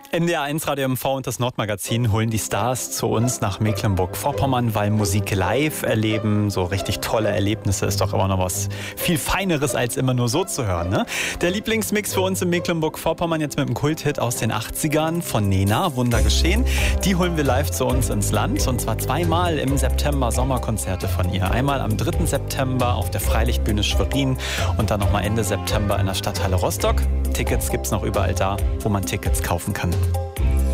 NDR1 Radio MV und das Nordmagazin holen die Stars zu uns nach Mecklenburg-Vorpommern, weil Musik live erleben, so richtig tolle Erlebnisse, ist doch immer noch was viel Feineres, als immer nur so zu hören. Ne? Der Lieblingsmix für uns in Mecklenburg-Vorpommern jetzt mit einem Kulthit aus den 80ern von Nena, Wunder geschehen. Die holen wir live zu uns ins Land und zwar zweimal im September Sommerkonzerte von ihr. Einmal am 3. September auf der Freilichtbühne Schwerin und dann nochmal Ende September in der Stadthalle Rostock. Tickets gibt's noch überall da, wo man Tickets kaufen kann.